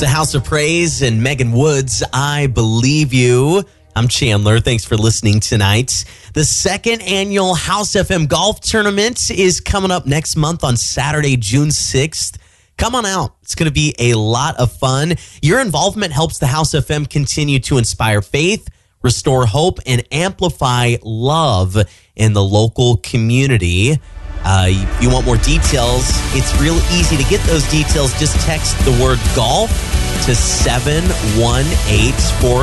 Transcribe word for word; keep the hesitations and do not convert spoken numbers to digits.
to House of Praise and Megan Woods, I Believe You. I'm Chandler. Thanks for listening tonight. The second annual House F M Golf Tournament is coming up next month on Saturday, June sixth. Come on out. It's going to be a lot of fun. Your involvement helps the House F M continue to inspire faith, restore hope, and amplify love in the local community. Uh, if you want more details, it's real easy to get those details. Just text the word golf to seven one eight four